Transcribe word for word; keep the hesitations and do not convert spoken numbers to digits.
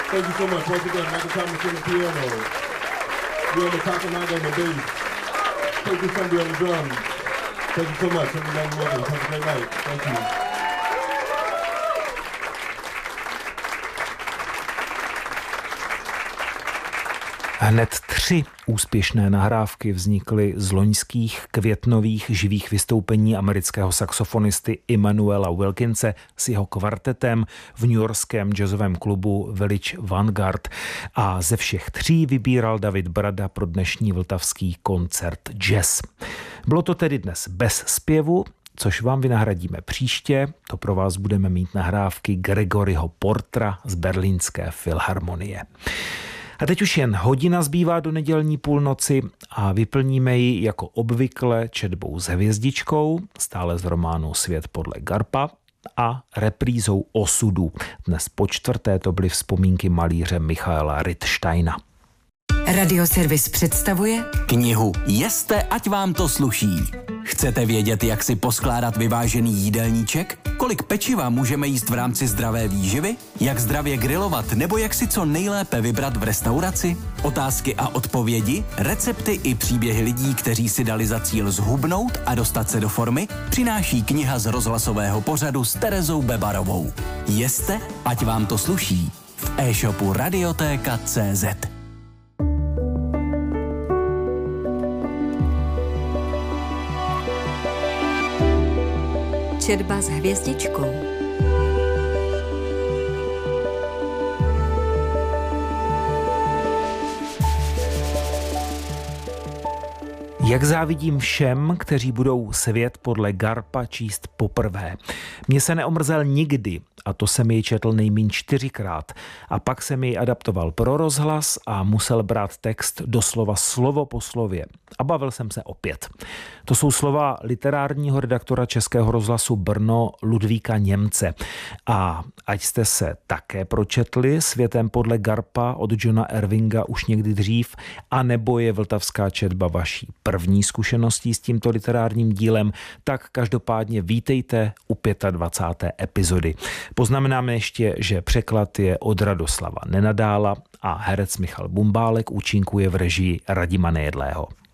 Thank you so much. Once again, Michael Thomas on the piano. You on the Kakamanga on the bass. Thank you, Sunday on the drums. Thank you so much. I'm the man Williams. Have a great night. Thank you. Hned tři úspěšné nahrávky vznikly z loňských květnových živých vystoupení amerického saxofonisty Immanuela Wilkinse s jeho kvartetem v newyorském jazzovém klubu Village Vanguard. A ze všech tří vybíral David Brada pro dnešní vltavský koncert Jazz. Bylo to tedy dnes bez zpěvu, což vám vynahradíme příště. To pro vás budeme mít nahrávky Gregoryho Portera z Berlínské filharmonie. A teď už jen hodina zbývá do nedělní půlnoci a vyplníme ji jako obvykle četbou s hvězdičkou, stále z románu Svět podle Garpa a reprízou Osudů. Dnes po čtvrté to byly vzpomínky malíře Michaela Rittsteina. Radioservis představuje knihu Jeste, ať vám to sluší. Chcete vědět, jak si poskládat vyvážený jídelníček? Kolik pečiva můžeme jíst v rámci zdravé výživy? Jak zdravě grilovat nebo jak si co nejlépe vybrat v restauraci? Otázky a odpovědi, recepty i příběhy lidí, kteří si dali za cíl zhubnout a dostat se do formy, přináší kniha z rozhlasového pořadu s Terezou Bebarovou. Jeste, ať vám to sluší. V e-shopu Radiotéka tečka cé zet. Četba s hvězdičkou. Jak závidím všem, kteří budou Svět podle Garpa číst poprvé. Mně se neomrzel nikdy, a to jsem jej četl nejmíň čtyřikrát. A pak jsem jej adaptoval pro rozhlas a musel brát text doslova slovo po slově. A bavil jsem se opět. To jsou slova literárního redaktora Českého rozhlasu Brno Ludvíka Němce. A ať jste se také pročetli Světem podle Garpa od Johna Irvinga už někdy dřív, anebo je vltavská četba vaší první zkušeností s tímto literárním dílem, tak každopádně vítejte u dvacáté páté epizody. Poznamenáme ještě, že překlad je od Radoslava Nenadála a herec Michal Bumbálek účinkuje v režii Radima Nejedlého.